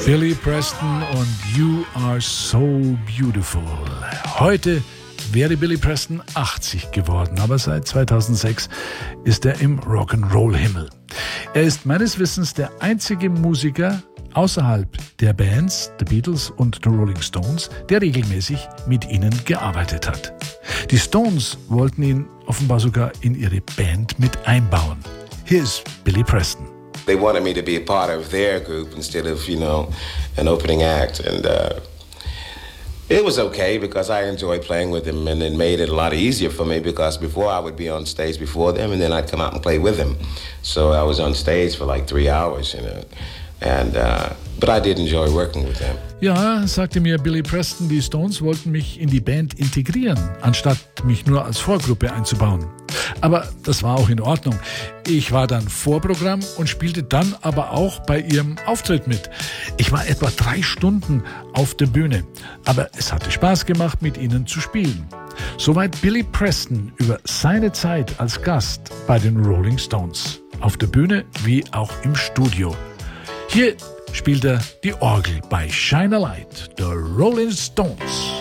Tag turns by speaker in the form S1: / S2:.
S1: Billy Preston und You Are So Beautiful. Heute wäre Billy Preston 80 geworden, aber seit 2006 ist er im Rock'n'Roll-Himmel. Er ist meines Wissens der einzige Musiker außerhalb der Bands, The Beatles und The Rolling Stones, der regelmäßig mit ihnen gearbeitet hat. Die Stones wollten ihn offenbar sogar in ihre Band mit einbauen. Hier ist Billy Preston.
S2: They wanted me to be a part of their group instead of, an opening act. And it was okay because I enjoyed playing with them, and it made it a lot easier for me because before I would be on stage before them and then I'd come out and play with them. So I was on stage for like 3 hours, but I did enjoy working with them.
S1: Ja, sagte mir Billy Preston, die Stones wollten mich in die Band integrieren, anstatt mich nur als Vorgruppe einzubauen. Aber das war auch in Ordnung. Ich war dann Vorprogramm und spielte dann aber auch bei ihrem Auftritt mit. Ich war etwa 3 Stunden auf der Bühne, aber es hatte Spaß gemacht, mit ihnen zu spielen. Soweit Billy Preston über seine Zeit als Gast bei den Rolling Stones. Auf der Bühne wie auch im Studio. Hier spielt er die Orgel bei Shine a Light, The Rolling Stones.